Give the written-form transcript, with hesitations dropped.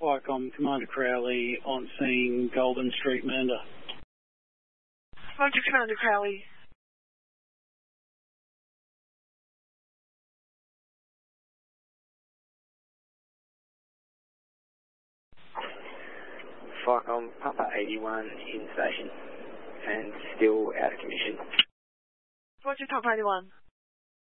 Flycom, Commander Crowley on scene, Golden Street, Manda. Roger, Commander Crowley. Flycom, Papa 81 in station and still out of commission. Roger, Papa 81.